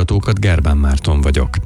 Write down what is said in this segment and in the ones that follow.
hallgatókat, Gerbán Márton vagyok.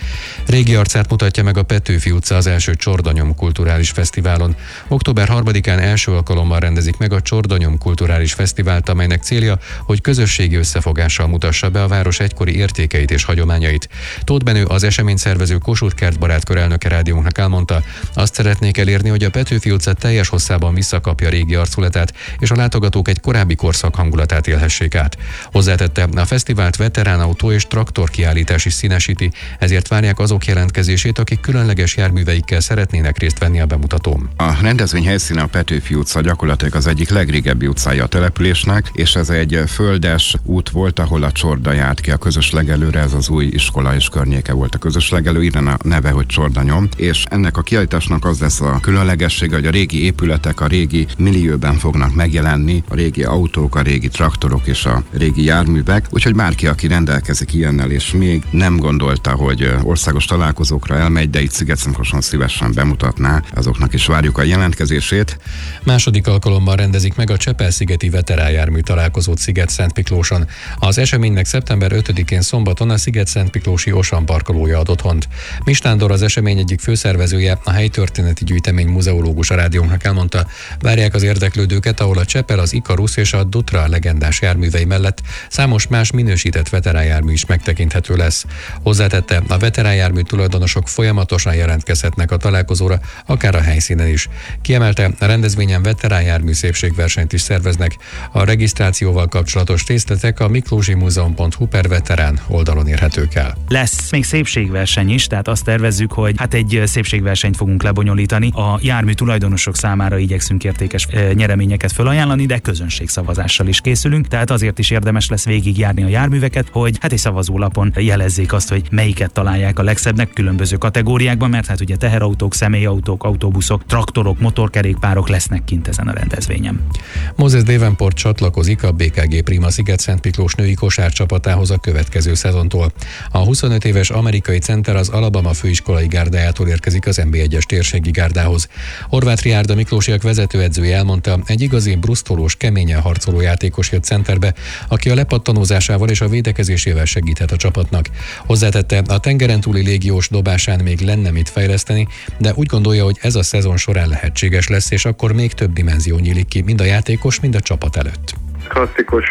Régi arcát mutatja meg a Petőfi utca az első Csordanyom Kulturális Fesztiválon. Október 3-án első alkalommal rendezik meg a Csordanyom Kulturális Fesztivált, amelynek célja, hogy közösségi összefogással mutassa be a város egykori értékeit és hagyományait. Tóth Benő, az eseményszervező Kossuth Kertbarát elnöke rádiónknak elmondta, azt szeretnék elérni, hogy a Petőfi utca teljes hosszában visszakapja régi arculatát, és a látogatók egy korábbi korszak hangulatát élhessék át. Hozzátette, a fesztivált veteránautó és traktor kiállítás is színesíti, ezért várják azok jelentkezését, akik különleges járműveikkel szeretnének részt venni a bemutatón. A rendezvény helyszíne a Petőfi utca, gyakorlatilag az egyik legrégebbi utcája a településnek, és ez egy földes út volt, ahol a Csorda járt ki a közös legelőre, ez az új iskola és környéke volt a közös legelő, innen a neve, hogy Csordanyom, és ennek a kiállításnak az lesz a különlegessége, hogy a régi épületek a régi millióben fognak megjelenni, a régi autók, a régi traktorok és a régi járművek, úgyhogy bárki, aki rendelkezik ilyennel, és még nem gondolta, hogy országos találkozókra elmegy, de itt Sziget-Szentmiklóson szívesen bemutatná, azoknak is várjuk a jelentkezését. Második alkalommal rendezik meg a Csepel-szigeti veteránjármű találkozót Sziget-Szentmiklóson. Az eseménynek szeptember 5-én szombaton a Sziget-Szentmiklósi Osan parkolója ad otthont. Mistándor, az esemény egyik főszervezője, a helytörténeti gyűjtemény muzeológus a rádiónknak elmondta, várják az érdeklődőket, ahol a Csepel, az Ikarus és a Dutra legendás járművei mellett számos más minősített veteránjármű is megtekinthető lesz. Hozzátette, a veteránjármű tulajdonosok folyamatosan jelentkezhetnek a találkozóra, akár a helyszínen is. Kiemelte, a rendezvényen veteránjármű szépségversenyt is szerveznek. A regisztrációval kapcsolatos részletek a miklósimuzeum.hu/veterán oldalon érhetők el. Lesz még szépségverseny is, tehát azt tervezzük, hogy egy szépségversenyt fogunk lebonyolítani. A jármű tulajdonosok számára igyekszünk értékes nyereményeket felajánlani, de közönségszavazással is készülünk, tehát azért is érdemes lesz végigjárni a járműveket, hogy egy szavazólapon jelezzék azt, hogy melyiket találják a legszebbnek különböző kategóriákban, mert ugye teherautók, személyautók, autóbuszok, traktorok, motorkerékpárok lesznek kint ezen a rendezvényen. Moses Davenport csatlakozik a BKG Prima Sziget-Szentmiklós női kosárcsapatához a következő szezontól. A 25 éves amerikai center az Alabama főiskolai gárdájától érkezik az NB1-es térségi gárdához. Horváth Riárda Miklósiak vezetőedzője elmondta, egy igazi brusztolós, keményen harcoló játékos jött centerbe, aki a lepattanózásával és a védekezésével segíthet a csapatnak. Hozzátette, a tengeren túli légiós dobásán még lenne mit fejleszteni, de úgy gondolja, hogy ez a szezon során lehetséges lesz, és akkor még több dimenzió nyílik ki, mind a játékos, mind a csapat előtt. Klasszikus,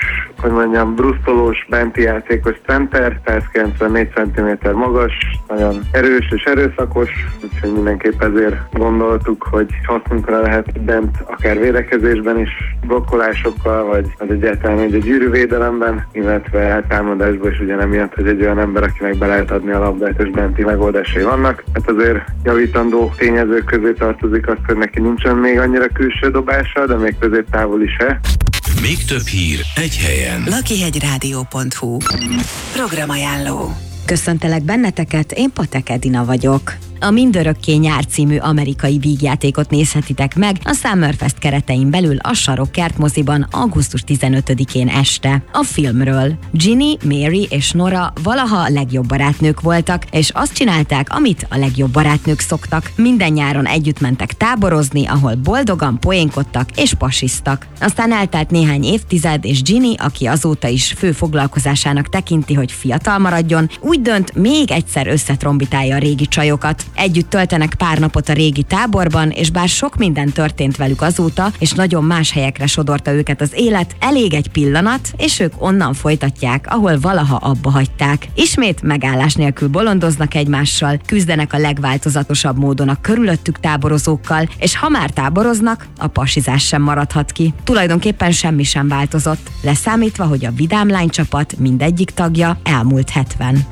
brusztolós, benti játékos center, 194 cm magas, nagyon erős és erőszakos, úgyhogy mindenképp ezért gondoltuk, hogy hasznunkra lehet bent, akár védekezésben is, blokkolásokkal, vagy egyáltalán egy gyűrűvédelemben, illetve támadásban is ugyanemiatt, hogy egy olyan ember, akinek be lehet adni a labdát, és benti megoldásai vannak. Hát azért javítandó tényezők közé tartozik azt, hogy neki nincsen még annyira külső dobása, de még középtávol is. Még több hír egy helyen. Lakihegyrádió.hu programajánló. Köszöntelek benneteket, én Patek Edina vagyok. A Mindörökké nyár című amerikai vígjátékot nézhetitek meg a Summerfest keretein belül a Sarok kertmoziban augusztus 15-én este. A filmről. Ginny, Mary és Nora valaha a legjobb barátnők voltak, és azt csinálták, amit a legjobb barátnők szoktak. Minden nyáron együtt mentek táborozni, ahol boldogan poénkodtak és pasiztak. Aztán eltelt néhány évtized, és Ginny, aki azóta is fő foglalkozásának tekinti, hogy fiatal maradjon, úgy dönt, még egyszer összetrombitálja a régi csajokat. Együtt töltenek pár napot a régi táborban, és bár sok minden történt velük azóta, és nagyon más helyekre sodorta őket az élet, elég egy pillanat, és ők onnan folytatják, ahol valaha abba hagyták. Ismét megállás nélkül bolondoznak egymással, küzdenek a legváltozatosabb módon a körülöttük táborozókkal, és ha már táboroznak, a pasizás sem maradhat ki. Tulajdonképpen semmi sem változott, leszámítva, hogy a Vidám Lány csapat mindegyik tagja elmúlt 70.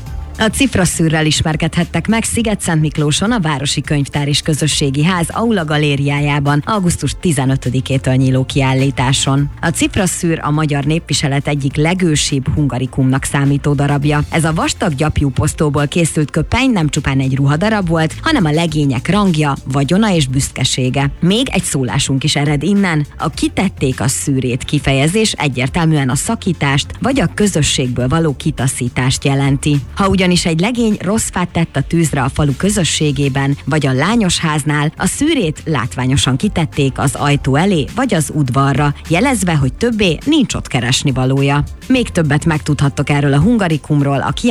A Cifraszűrrel ismerkedhettek meg Sziget-Szentmiklóson a Városi Könyvtár és Közösségi Ház Aula galériájában augusztus 15-től nyíló kiállításon. A Cifraszűr a magyar népviselet egyik legősibb hungarikumnak számító darabja. Ez a vastag gyapjú posztóból készült köpeny nem csupán egy ruhadarab volt, hanem a legények rangja, vagyona és büszkesége. Még egy szólásunk is ered innen. A kitették a szűrét kifejezés egyértelműen a szakítást vagy a közösségből való kitaszítást jelenti. Ha ugyanis egy legény rossz fát tett a tűzre a falu közösségében, vagy a lányos háznál, a szűrét látványosan kitették az ajtó elé, vagy az udvarra, jelezve, hogy többé nincs ott keresnivalója. Még többet megtudhattok erről a hungarikumról a